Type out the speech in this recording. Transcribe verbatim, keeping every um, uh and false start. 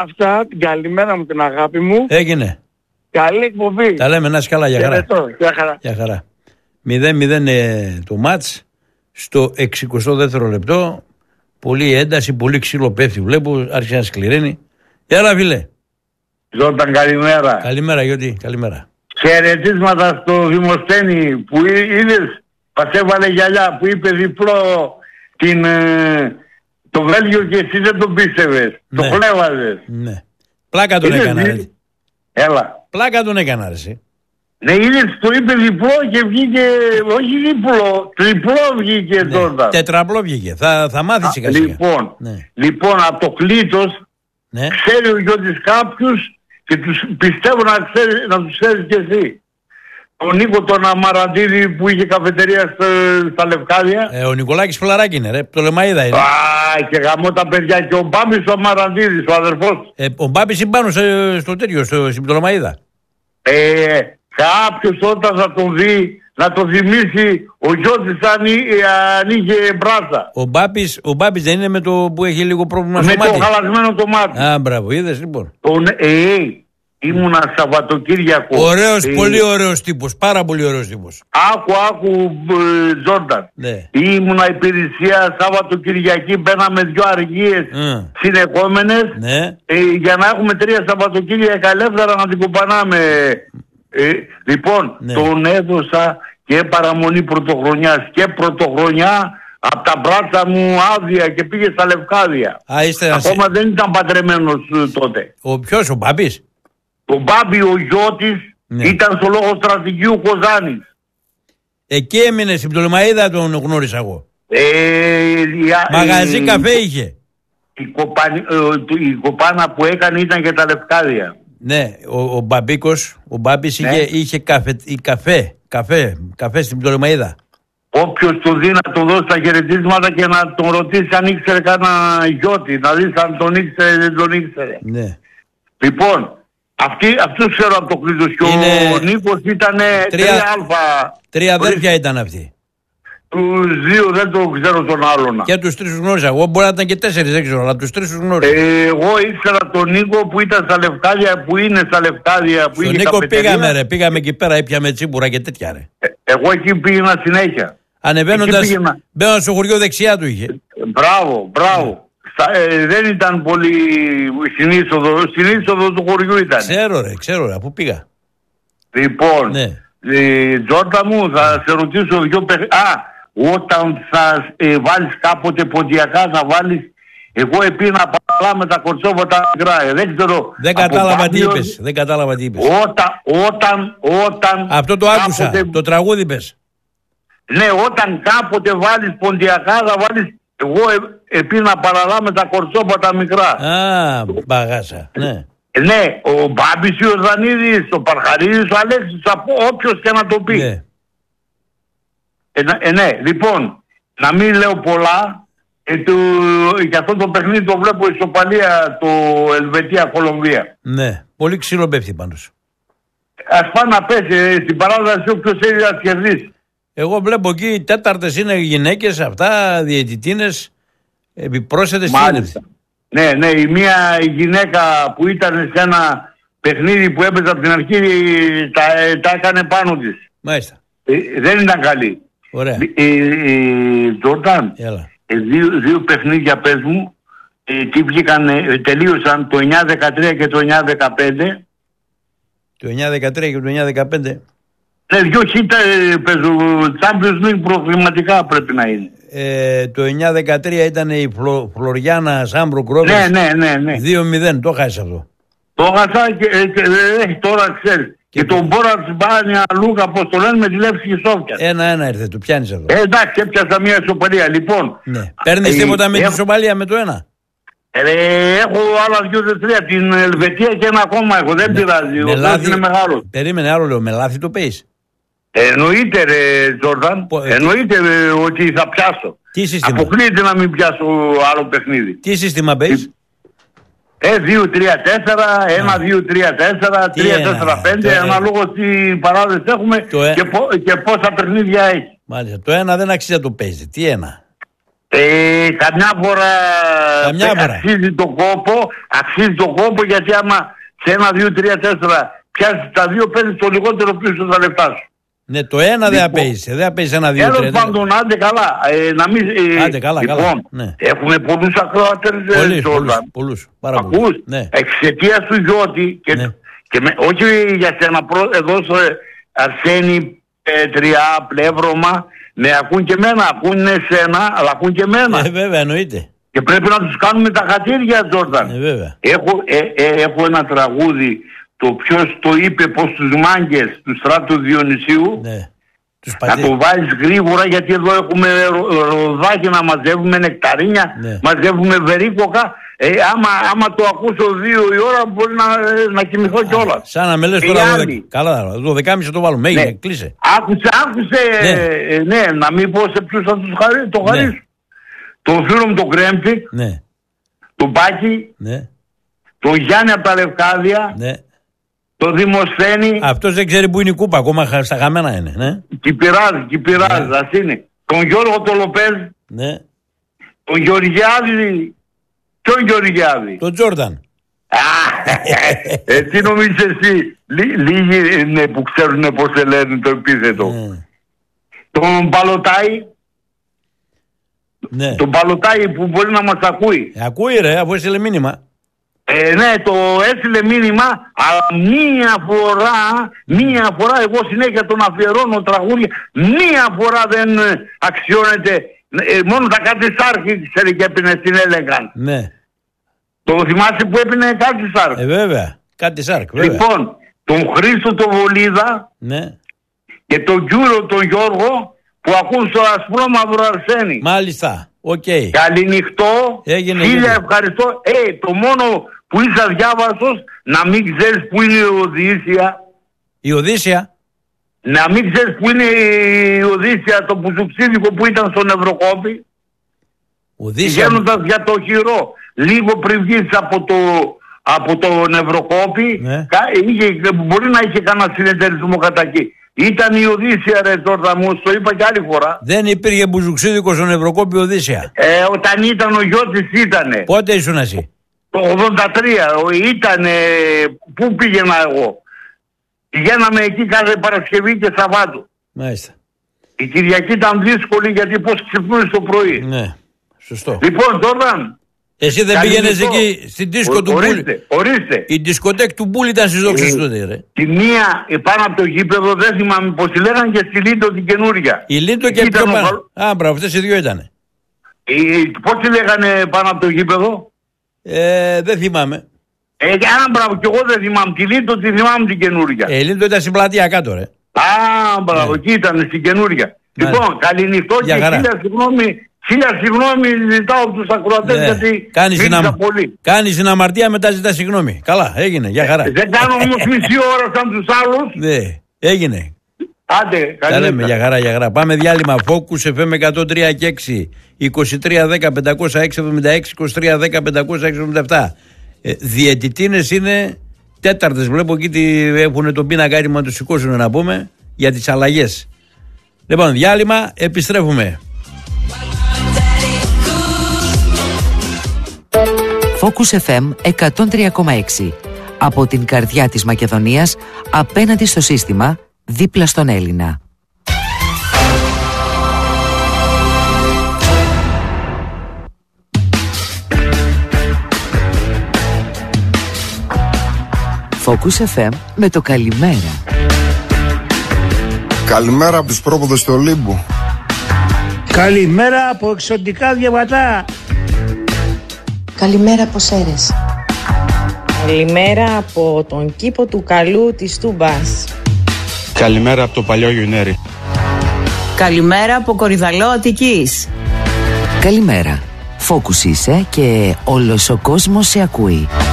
Αυτά, την καλημέρα μου, την αγάπη μου. Έγινε. Καλή εκπομπή. Τα λέμε, να είσαι καλά, για χαρά. Για χαρά. Για χαρά. μηδέν μηδέν ε, το μάτς στο εξηκοστό δεύτερο λεπτό. Πολύ ένταση, πολύ ξύλο πέφτει. Βλέπω, άρχισε να σκληραίνει. Έλα, φίλε. Ζώταν, καλημέρα. Καλημέρα, Γιώτη, καλημέρα. Χαιρετίσματα στο Δημοσθένη που είδες, μας έβαλε γυαλιά, που είπε διπλό την, ε, το Βέλγιο και εσύ δεν τον πίστευες. Ναι. Το χλέβαζες. Ναι. Πλάκα τον Είδες, έκανα. δι... ρε. Έλα. Πλάκα τον έκανα, ρε, εσύ. Ναι, είδες, το είπε διπλό και βγήκε, όχι διπλό, τριπλό βγήκε Ναι. τότε. Τετραπλό βγήκε. Θα, θα μάθεις σιγά σιγά. Λοιπόν, Ναι. λοιπόν, από το κλήτος Ναι. ξέρει ο Γιώτης κάποιους και τους πιστεύω να, ξέρει, να τους ξέρεις και εσύ. Ο Νίκο τον Αμαραντίδη που είχε καφετερία στο, στα Λευκάδια. Ε, ο Νικολάκης Φλαράκη είναι, ρε. Το Λεμαΐδα είναι. Α, και γαμώ τα παιδιά. Και ο Μπάμπης ο Αμαραντίδης, ο αδερφός. Ε, ο Μπάμπης είναι πάνω στο, στο τέτοιο, στο, στην Πτολεμαΐδα. Ε, κάποιος όταν θα τον δει να το θυμίσει ο Γιώτης αν, αν είχε μπράτσα. Ο Μπάμπης, ο Μπάμπης δεν είναι με το που έχει λίγο πρόβλημα Με στο το μάτι. χαλασμένο το μάτι. Α, μπράβο, είδες λοιπόν. Τον, ε, ήμουνα Σαββατοκύριακο. Ωραίος, ε, πολύ ωραίος τύπος, πάρα πολύ ωραίος τύπος. Άκου, άκου, Τζόρνταν. Ναι. Ήμουνα υπηρεσία Σαββατοκυριακή, μπαίναμε δυο αργίες Mm. συνεχόμενες Ναι. ε, για να έχουμε τρία Σαββατοκύριακα ελεύθερα να την κουπανάμε. Ε, λοιπόν, Ναι. τον έδωσα και παραμονή πρωτοχρονιάς και πρωτοχρονιά από τα μπράτσα μου άδεια και πήγε στα Λευκάδια. Α, είστε Ακόμα δεν ήταν παντρεμένος ε, τότε. Ο ποιος, ο Μπάμπης. Ο Μπάμπη ο Γιώτης Ναι. ήταν στο λόγο στρατηγίου Κοζάνης. Εκεί έμεινε στην Πτολεμαΐδα, τον γνώρισα εγώ. Ε, η- Μαγαζί η- καφέ είχε. Η, κοπάνη, ε, το- η κοπάνα που έκανε ήταν και τα Λευκάδια. Ναι, ο, ο Μπαμπίκος, ο Μπάμπης Ναι. είχε, είχε καφέ, η καφέ, καφέ, καφέ στην Πτολεμαΐδα. Όποιος του δει να του δώσει τα χαιρετίσματα και να τον ρωτήσει αν ήξερε κανένα Γιώτη, να δεις αν τον ήξερε ή δεν τον ήξερε. Ναι. Λοιπόν, αυτοί, αυτούς ξέρω από το Κλήτος και Είναι ο Νίκος ήταν τρία- τρία Α. Τρία αδέρφια ήταν αυτοί. Τους δύο δεν το ξέρω τον άλλον. Και τους τρεις τους γνώρισα. Εγώ μπορεί να ήταν και τέσσερις, δεν ξέρω, αλλά τους τρεις τους γνώρισα. Ε, εγώ ήξερα τον Νίκο που ήταν στα Λευκάδια, που είναι στα Λευκάδια, που Στον είχε Νίκο καφετερία. πήγαμε, ρε. Πήγαμε εκεί πέρα, έπιαμε τσίπουρα και τέτοια, ρε. Ε, εγώ εκεί πήγαινα συνέχεια. Ανεβαίνοντας, Εκεί πήγαινα. μπαίνοντας στο χωριό δεξιά του είχε. Ε, Μπράβο, μπράβο. Στα, ε, δεν ήταν πολύ στην είσοδο, στην είσοδο του χωριού ήταν. Ξέρω, ρε, ξέρω, ρε, αφού πήγα. Λοιπόν, Ναι. ε, Τζόρτα μου, θα σε ρωτήσω δυο παιχνίδια. Α, όταν θα ε, βάλεις κάποτε ποντιακά, θα βάλεις. Εγώ επίνα παρά με τα κορτσόβα τα μικρά. Ε, δεν ξέρω. Δεν από κατάλαβα τι Πάπιος, είπες. Δεν κατάλαβα τι είπες. Όταν, όταν, όταν. Αυτό το άκουσα. κάποτε- Το τραγούδι πες. Ναι, όταν κάποτε βάλεις ποντιακά, θα βάλεις. Εγώ ε, επίνα παραλά με τα κορτσόβα τα μικρά. Α, μπαγάσα. Ναι. Ε, ναι, ο Μπάμπης, ο Ιορδανίδης, ο Παρχαρίδης, ο Αλέξης, από όποιος και να το πει. Ναι. Ε, να- ε, ναι, λοιπόν, να μην λέω πολλά, ε, το, για αυτό το παιχνίδι το βλέπω ισοπαλία το Ελβετία-Κολομβία. Ναι. Πολύ ξύλο πέφτει πάντως. Ας πάει να πέσει ε, στην παράδοση όποιος θέλει να κερδίσει. Εγώ βλέπω εκεί τέταρτες είναι γυναίκες, αυτά, διαιτητίνες, επιπρόσθετες. Μάλιστα. Ναι, ναι, η μία γυναίκα που ήταν σε ένα παιχνίδι που έπαιζε από την αρχή τα, ε, τα έκανε πάνω της. Μάλιστα. Ε, δεν ήταν καλή. Ωραία. Ε, ε, Τζόρταν, Έλα. ε, δύο, δύο παιχνίδια πες μου, ε, τι βγήκαν, ε, τελείωσαν το εννιά δεκατρία και το εννιά δεκαπέντε. Το εννιά δεκατρία και το εννιά δεκαπέντε. Ναι, δυο χίτα ε, παίζω, Champions League προβληματικά πρέπει να είναι. Ε, το εννιά δεκατρία ήταν η Φλο, Φλωριάννα Σάμπρο Κρόβες. Ναι, ναι, ναι, ναι. δύο μηδέν, το χάσεις αυτό. Το έχασα και, ε, και ε, τώρα ξέρεις. Και, και τον Μπόρατς Μπάνια Λούκα, πώς το λένε, με τη Λεύση Σόφια. Ένα-ένα ήρθε, το πιάνεις εδώ. Ε, εντάξει, έπιασα μια ισοπαλία. Λοιπόν, Ναι. Παίρνεις ε, τίποτα με έχω- τη Σομαλία με το ένα. ε, έχω άλλα δυο τρία, την Ελβετία και ένα ακόμα έχω. Δεν πειράζει. Ο Με Θεός λάθη- είναι μεγάλος. Περίμενε, άλλο λέω, με λάθη το παίεις. Εννοείται ρε Τζόρνταν, Πο- ε, εννοείται ρε, ότι θα πιάσω. Τι σύστημα, Αποκλείεται να μην πιάσω άλλο παιχνίδι. τι σύστημα παίεις. Ε, δύο τρία τέσσερα, ένα δύο τρία τέσσερα, Τι τρία ένα, τέσσερα πέντε, το- αναλόγως τι παράδοση έχουμε Το ε- και, πο- και πόσα παιχνίδια έχει. Μάλιστα, το ένα δεν αξίζει να το παίζει. Τι ένα. Ε, καμιά φορά, καμιά φορά αξίζει τον κόπο, αξίζει τον κόπο γιατί άμα σε ένα, δύο, τρία, τέσσερα πιάσεις τα δύο, παίρνεις το λιγότερο πίσω τα λεφτά σου. Ναι, το ένα λοιπόν, δεν απέησε, δεν απέησε ένα, δύο, τρία. Τέλος πάντων, άντε καλά. Ε, να μην, ε, άντε καλά, λοιπόν, καλά. Ναι. Έχουμε πολλούς ακροατές. Πολλούς, πολλούς, πολλούς, πάρα ακούς, πολλούς. Ναι. Εξαιτίας του Γιώτη και, ναι. και με, όχι για σένα, προ, εδώ στο Αρσένη, ε, Τριά, Πλεύρωμα, ναι, ακούν και εμένα, ακούν εσένα, αλλά ακούν και εμένα. Ε, βέβαια, εννοείται. Και πρέπει να τους κάνουμε τα χατήρια, Τζόρνταν. Ε, βέβαια. Έχω, ε, ε, έχω ένα τραγούδι, το ποιος το είπε, πως τους μάγκες του Στράτου Διονυσίου, ναι. να το βάλεις γρήγορα, γιατί εδώ έχουμε ρω, ροδάκι να μαζεύουμε, νεκταρίνια, ναι. μαζεύουμε βερίκοκα. Ε, άμα, άμα το ακούσω δύο η ώρα μπορεί να, να κοιμηθώ κιόλας. Σαν να με λες τώρα δωδεκά. Καλά, δωδεκά και μισή το βάλουμε. Έγινε, ναι. Κλείσε. Άκουσε, άκουσε, ναι. Ε, ναι, να μην πω σε ποιους θα τους χαρί, το χαρίσω. Ναι. Τον φίλο μου τον Κρέμφικ, ναι. τον Πάκη, ναι. τον Γιάννη από τα Λευκάδια, ναι. τον Δημοσθένη. Αυτός δεν ξέρει που είναι η κούπα, ακόμα στα χαμένα είναι. Ναι. Κι πειράζει, κι πειράζει, ναι. Ας είναι. Τον Γιώργο τον Λοπέζ, ναι. τον Γεωργιάδη. Ποιον Γεωργιάδη? Τον Τζόρνταν. ε, τι νομίζεις εσύ? Λίγοι είναι που ξέρουν πώς σε λένε το επίθετο. Mm. Τον Παλωτάη. Ναι. Τον Παλωτάη που μπορεί να μας ακούει. Ε, ακούει ρε, αφού έστειλε μήνυμα. Ε, ναι, το έστειλε μήνυμα, αλλά μία φορά, μία φορά, εγώ συνέχεια τον αφιερώνω τραγούδια, μία φορά δεν αξιώνεται. Ε, μόνο τα κάτι Σάρκη ξέρει και έπινε στην έλεγαν. Ναι. Το θυμάσαι που έπινε κάτι Σάρκ? Ε, βέβαια. Κάτι Σάρκ, βέβαια. Λοιπόν, τον Χρήστο τον Βολίδα, ναι. Και τον Γιούρο τον Γιώργο που ακούν στο Ασπρόμαυρο Αρσένη. Μάλιστα. Οκ. Okay. Καληνυχτό. Έγινε. Χίλια ευχαριστώ. Ε, το μόνο που είσαι αδιάβαστος, να μην ξέρεις που είναι η Οδύσσια. Η Οδύσσια. Να μην ξέρεις που είναι η Οδύσσια, το πουζουξίδικο που ήταν στον Ευρωκόπη. Οδύσσια. Πηγαίνοντας για το χειρό. Λίγο πριν βγεις από, το, από τον Ευρωκόπη, ναι. είχε, μπορεί να είχε κανένα συνεταιρισμό κατά εκεί. Ήταν η Οδύσσια ρε Τζόρνταν μου, το είπα και άλλη φορά. Δεν υπήρχε μπουζουξίδικο στον Ευρωκόπη Οδύσσια. Ε, όταν ήταν ο Γιώτης ήτανε. Πότε ήσουν εσύ? Το ογδόντα τρία ήτανε, πού πήγαινα εγώ? Πηγαίναμε εκεί κάθε Παρασκευή και Σαββάτου. Μάλιστα. Η Κυριακή ήταν δύσκολη γιατί πώς ξυπνούσες το πρωί. Ναι, σωστό. Λοιπόν, Τζόρνταν. Εσύ δεν πήγαινες εκεί στην δίσκο του ορίστε, Μπούλη? Ορίστε. Η δισκοτέκ του Μπούλη ήταν στις δόξες τότε, ρε. Τη μία επάνω από το γήπεδο, δεν θυμάμαι πως τη λέγανε, και στη Λίντο την καινούρια. Η Λίντο και πιο πάνω. Ο... Α, μπράβο, αυτές οι δύο ήτανε. Ε, πώς τη λέγανε πάνω από το γήπεδο? Ε, δεν θυμάμαι. Ε, α, μπράβο, κι εγώ δεν θυμάμαι. Τη Λίντο τη θυμάμαι την καινούρια. Ε, η Λίντο ήταν στην πλατεία κάτω, ρε. Α, μπράβο, εκεί ήταν στην καινούρια. Λοιπόν, καληνυχτό και χίλια συγγνώμη. Χίλια συγγνώμη ζητάω από τους ακροατές, ναι. Γιατί μίλησα πολύ. Κάνεις την αμαρτία, μετά ζητάς συγγνώμη. Καλά, έγινε, για χαρά. Ε, δεν κάνω όμως μισή ώρα σαν τους άλλους. Ναι, έγινε. Άντε, καλή. Τα λέμε, για χαρά, για χαρά. Πάμε διάλειμμα. Focus εφ εμ εκατόν τρία και έξι, είκοσι τρία δέκα πεντακόσια έξι εβδομήντα έξι, είκοσι τρία δέκα πεντακόσια έξι εβδομήντα επτά. Ε, διαιτητίνες είναι τέταρτες. Βλέπω εκεί τι έχουν τον πίνακα έτοιμο να τους σηκώσουν να πούμε για τις αλλαγές. Λοιπόν, διάλειμμα, επιστρέφουμε. Focus εφ εμ εκατόν τρία κόμμα έξι. Από την καρδιά της Μακεδονίας, απέναντι στο σύστημα, δίπλα στον Έλληνα. Focus εφ εμ με το καλημέρα. Καλημέρα από τους πρόποδες του Ολύμπου. Καλημέρα από εξωτικά διαβατά. Καλημέρα από Σέρες. Καλημέρα από τον κήπο του Καλού της Τούμπας. Καλημέρα από το παλιό Γιουνέρι. Καλημέρα από Κορυδαλό Αττικής. Καλημέρα. Focus είσαι και όλος ο κόσμος σε ακούει.